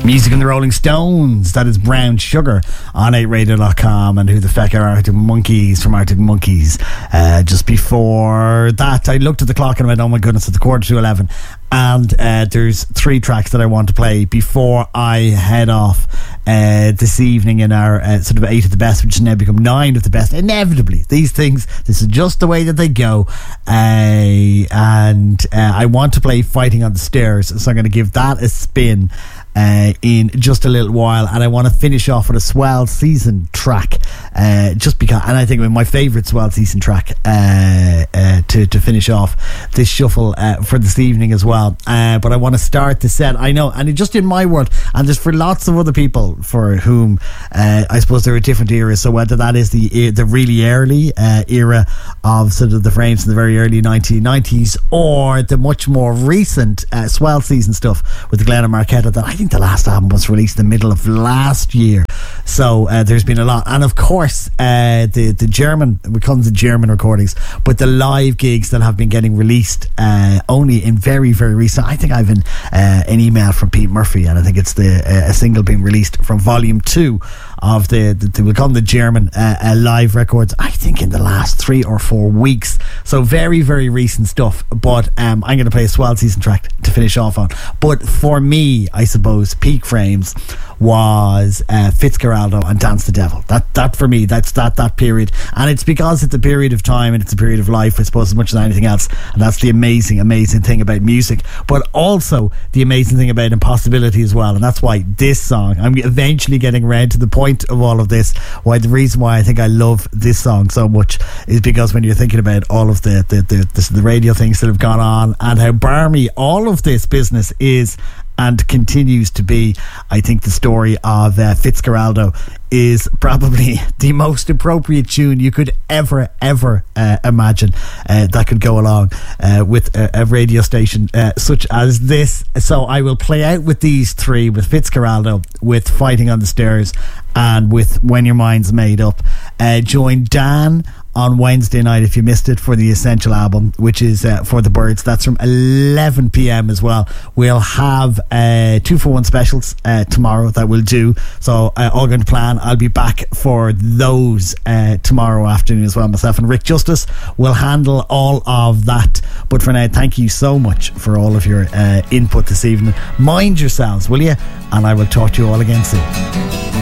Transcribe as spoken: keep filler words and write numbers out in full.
Music in the Rolling Stones, that is Brown Sugar on eight radio dot com, and Who the Feck Are Arctic Monkeys from Arctic Monkeys. Uh, just before that, I looked at the clock and went, oh my goodness, it's a quarter to eleven, and uh, there's three tracks that I want to play before I head off uh, this evening in our uh, sort of eight of the best, which has now become nine of the best. Inevitably, these things, this is just the way that they go, uh, and uh, I want to play Fighting on the Stairs, so I'm going to give that a spin Uh, in just a little while, and I want to finish off with a Swell Season track, uh, just because, and I think my favourite Swell Season track uh, uh, to, to finish off this shuffle uh, for this evening as well. Uh, but I want to start the set, I know, and it just in my world, and there's for lots of other people for whom uh, I suppose there are different eras, so whether that is the the really early uh, era of sort of the Frames in the very early nineteen nineties, or the much more recent uh, Swell Season stuff with the Glenn and Marquetta that I think the last album was released in the middle of last year, so uh, there's been a lot, and of course uh, the the German, we call them the German recordings, but the live gigs that have been getting released uh, only in very very recent. I think I've an, uh, an email from Pete Murphy, and I think it's the uh, a single being released from volume two of the, the, the we call them the German uh, uh, live records, I think in the last three or four weeks, so very very recent stuff. But um, I'm going to play a Swell Season track to finish off on. But for me, I suppose peak Frames was uh, Fitzcarraldo and Dance the Devil. That that for me, that's that that period, and it's because it's a period of time and it's a period of life, I suppose, as much as anything else, and that's the amazing amazing thing about music, but also the amazing thing about impossibility as well. And that's why this song, I'm eventually getting round to the point of all of this, why the reason why I think I love this song so much is because when you're thinking about all of the the, the, the, the radio things that have gone on and how barmy all of this business is and continues to be, I think the story of uh, Fitzcarraldo is probably the most appropriate tune you could ever ever uh, imagine uh, that could go along uh, with a, a radio station uh, such as this. So I will play out with these three, with Fitzcarraldo, with Fighting on the Stairs, and with When Your Mind's Made Up. Uh, join Dan on Wednesday night if you missed it for the Essential album, which is uh, for the Birds. That's from eleven p.m. as well. We'll have uh, two for one specials uh, tomorrow that we'll do, so uh, all going to plan. I'll be back for those uh, tomorrow afternoon as well. Myself and Rick Justice will handle all of that, but for now, thank you so much for all of your uh, input this evening. Mind yourselves, will you? And I will talk to you all again soon.